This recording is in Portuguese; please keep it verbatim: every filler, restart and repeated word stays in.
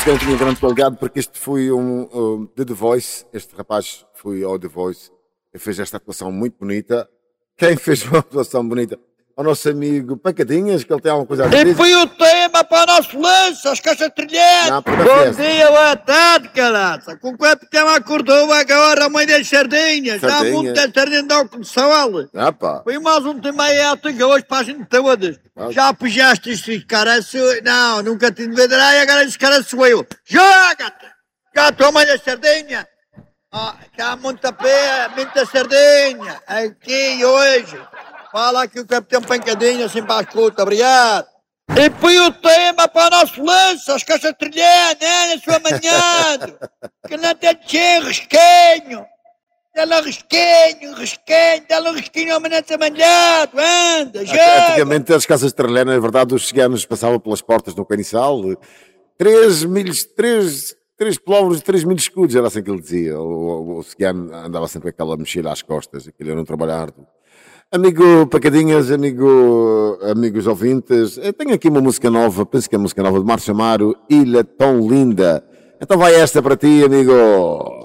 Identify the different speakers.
Speaker 1: música não tinha grande qualidade porque este foi um, um de The Voice. Este rapaz foi ao The Voice e fez esta atuação muito bonita. Quem fez uma atuação bonita? O nosso amigo Pancadinhas, que ele tem alguma coisa a dizer.
Speaker 2: E foi o tema para o nosso lance, as caixas trilhadas. Bom dia, boa tarde, caraça. Com quanto tempo acordou agora a mãe das sardinhas? Já muito das sardinhas dão com sol.
Speaker 1: Ah, pá.
Speaker 2: Foi mais um tema aí até hoje para a gente todas. Ah. Já pujaste este cara? Não, nunca te envedarei, agora este cara sou eu. Joga-te! Já a tua mãe das sardinhas? Ah, cá muita pé, muita sardinha. Aqui hoje. Fala aqui o capitão Pancadinha, assim para a escuta, obrigado. E foi o tema para o nosso lance, as caixas trilhadas, né, na sua manhã. Que não tem cheio, risquinho. Dá-lhe um risquinho, risquinho, dá-lhe um risquinho ao menino manhado, anda, já.
Speaker 1: Antigamente as casas trilhadas, na verdade, os ciganos passavam pelas portas do caniçal. Três milhos, três... Três plovros, três mil escudos, era assim que ele dizia. O, o, o cigano andava sempre com aquela mochila às costas, aquilo era um trabalho árduo. Amigo Pacadinhas, amigo, amigos ouvintes, eu tenho aqui uma música nova, penso que é a música nova de Márcio Amaro, Ilha Tão Linda. Então vai esta para ti, amigo.